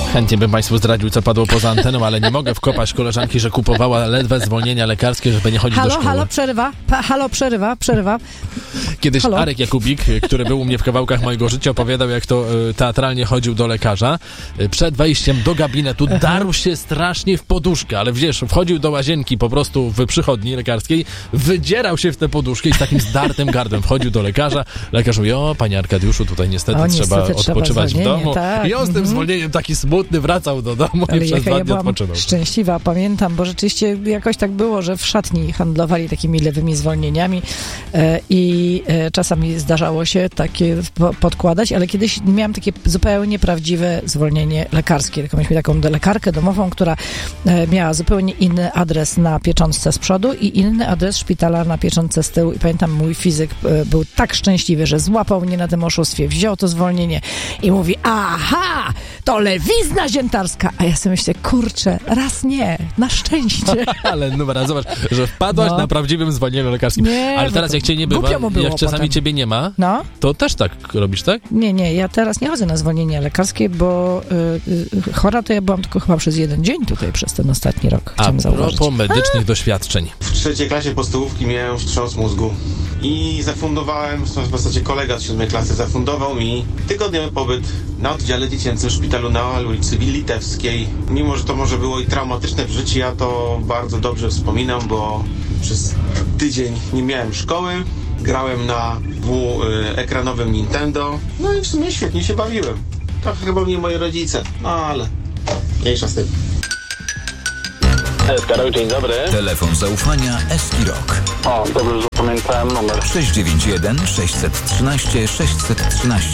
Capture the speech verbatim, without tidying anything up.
Chętnie bym Państwu zdradził, co padło poza anteną, ale nie mogę wkopać koleżanki, że kupowała ledwe zwolnienia lekarskie, żeby nie chodzić halo, do szkoły. Halo, przerywa, pa, halo, przerywa, przerywa. Kiedyś halo. Arek Jakubik, który był u mnie w kawałkach mojego życia, opowiadał, jak to y, teatralnie chodził do lekarza. Y, przed wejściem do gabinetu Aha. darł się strasznie w poduszkę, ale wiesz, wchodził do łazienki po prostu w przychodni lekarskiej, wydzierał się w tę poduszkę i z takim zdartym gardłem wchodził do lekarza. Lekarz mówi: o, panie Arkadiuszu, tutaj niestety, o, trzeba niestety odpoczywać trzeba w domu. Tak. I on z tym mhm. zwolnieniem taki smutny wracał do domu ale i przez dwa ja dni byłam odpoczywał. szczęśliwa, pamiętam, bo rzeczywiście jakoś tak było, że w szatni handlowali takimi lewymi zwolnieniami e, i e, czasami zdarzało się takie po, podkładać, ale kiedyś miałam takie zupełnie prawdziwe zwolnienie lekarskie. Taką, mieliśmy taką lekarkę domową, która e, miała zupełnie inny adres na pieczątce z przodu i inny adres szpitala na pieczątce z tyłu. I pamiętam, mój fizyk e, był tak szczęśliwy, że złapał mnie na tym oszustwie, wziął to zwolnienie i mówi: aha, to lewizna ziętarska. A ja sobie myślę, kurczę, raz nie, na szczęście. Ale numer, zobacz, że wpadłaś no. na prawdziwym zwolnieniu lekarskim. Nie, ale teraz jak cię nie bywa, jak czasami potem. ciebie nie ma, no? to też tak robisz, tak? Nie, nie, ja teraz nie chodzę na zwolnienie lekarskie, bo y, y, chora to ja byłam tylko chyba przez jeden dzień tutaj przez ten ostatni rok. A zauważyć. propos medycznych A. doświadczeń. W trzeciej klasie podstawówki miałem wstrząs mózgu i zafundowałem, w zasadzie kolega z siódmej klasy zafundował mi tygodniowy pobyt na oddziale dziecięcym w szpitalu na ulicy Litewskiej. Mimo że to może było i traumatyczne przeżycie, ja to bardzo dobrze wspominam, bo przez tydzień nie miałem szkoły, grałem na dwuekranowym Nintendo, no i w sumie świetnie się bawiłem. To chyba nie moi rodzice, no ale mniejsza z tym. Eskarok, dzień dobry. Telefon zaufania Eski Rock. O, dobrze, że pamiętałem numer. sześć dziewięć jeden sześć jeden trzy sześć sześć jeden trzy.